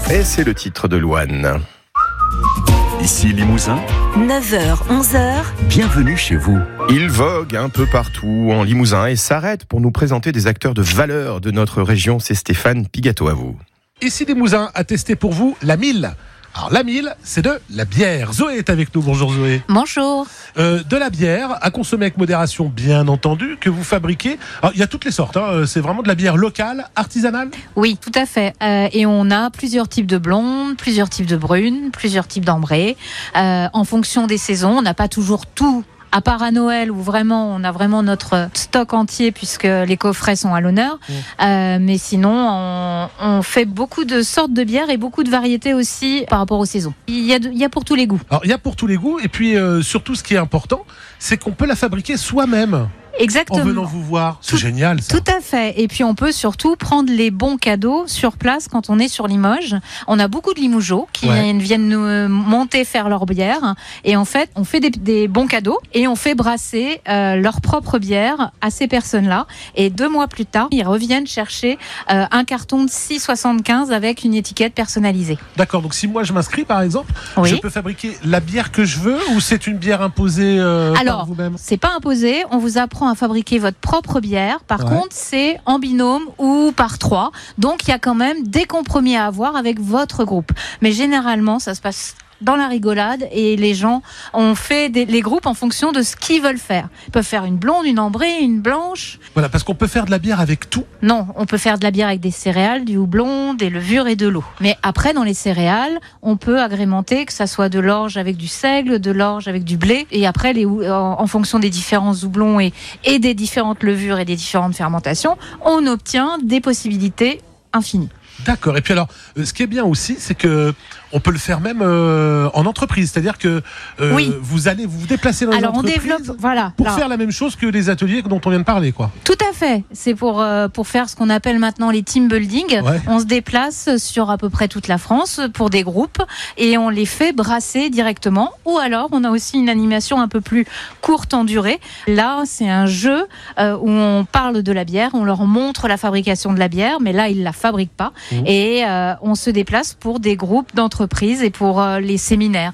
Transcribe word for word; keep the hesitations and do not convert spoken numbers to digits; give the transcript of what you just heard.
Et c'est le titre de Louane. Ici Limousin, neuf heures, onze heures. Bienvenue chez vous. Il vogue un peu partout en Limousin et s'arrête pour nous présenter des acteurs de valeur de notre région. C'est Stéphane Pigato à vous. Ici Limousin a testé pour vous la mille. Alors la mille, c'est de la bière. Zoé est avec nous. Bonjour Zoé. Bonjour. Euh, de la bière à consommer avec modération, bien entendu, que vous fabriquez. Alors il y a toutes les sortes. Hein. C'est vraiment de la bière locale, artisanale. Oui, tout à fait. Euh, et on a plusieurs types de blondes, plusieurs types de brunes, plusieurs types d'ambrées. Euh, en fonction des saisons, on n'a pas toujours tout. À part à Noël où vraiment on a vraiment notre stock entier puisque les coffrets sont à l'honneur. Mmh. Euh, mais sinon on, on fait beaucoup de sortes de bières et beaucoup de variétés aussi par rapport aux saisons. Il y a, de, il y a pour tous les goûts. Alors il y a pour tous les goûts et puis euh, surtout ce qui est important, c'est qu'on peut la fabriquer soi-même. Exactement. En venant vous voir, c'est tout, génial ça. Tout à fait. Et puis on peut surtout prendre les bons cadeaux sur place quand on est sur Limoges. On a beaucoup de Limougeaux qui ouais. viennent nous monter faire leur bière. Et en fait, on fait des, des bons cadeaux et on fait brasser euh, leur propre bière à ces personnes-là. Et deux mois plus tard, ils reviennent chercher euh, un carton de six soixante-quinze avec une étiquette personnalisée. D'accord. Donc si moi je m'inscris par exemple, oui. je peux fabriquer la bière que je veux ou c'est une bière imposée euh, Alors, par vous-même ? C'est pas imposé. On vous apprend à fabriquer votre propre bière. Par ouais. contre, c'est en binôme ou par trois. Donc, il y a quand même des compromis à avoir avec votre groupe. Mais généralement, ça se passe dans la rigolade et les gens ont fait des, les groupes en fonction de ce qu'ils veulent faire. Ils peuvent faire une blonde, une ambrée, une blanche. Voilà, parce qu'on peut faire de la bière avec tout. Non, on peut faire de la bière avec des céréales, du houblon, des levures et de l'eau. Mais après, dans les céréales, on peut agrémenter que ça soit de l'orge avec du seigle, de l'orge avec du blé. Et après, les, en, en fonction des différents houblons et, et des différentes levures et des différentes fermentations, on obtient des possibilités infinies. D'accord. Et puis alors, euh, ce qui est bien aussi, c'est que on peut le faire même euh, en entreprise, c'est-à-dire que euh, oui. vous allez vous, vous déplacer dans alors les entreprises on développe, voilà, pour alors, faire la même chose que les ateliers dont on vient de parler, quoi. Tout à fait. C'est pour euh, pour faire ce qu'on appelle maintenant les team building. Ouais. On se déplace sur à peu près toute la France pour des groupes et on les fait brasser directement. Ou alors, on a aussi une animation un peu plus courte en durée. Là, c'est un jeu euh, où on parle de la bière, on leur montre la fabrication de la bière, mais là, ils la fabriquent pas. Mmh. Et euh, on se déplace pour des groupes d'entreprises et pour euh, les séminaires.